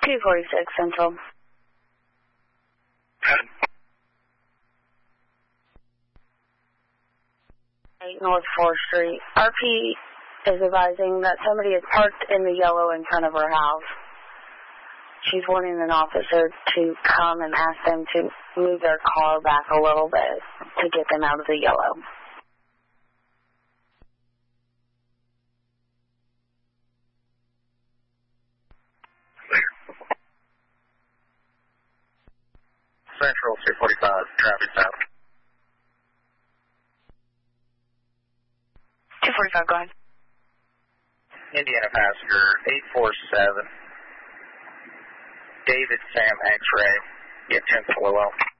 246 Central. North 4th Street. RP is advising that somebody is parked in the yellow in front of her house. She's wanting an officer to come and ask them to move their car back a little bit to get them out of the yellow. Central 245, traffic stop. 245, go ahead. Indiana passenger 847, David Sam X-ray, get 10 Willow.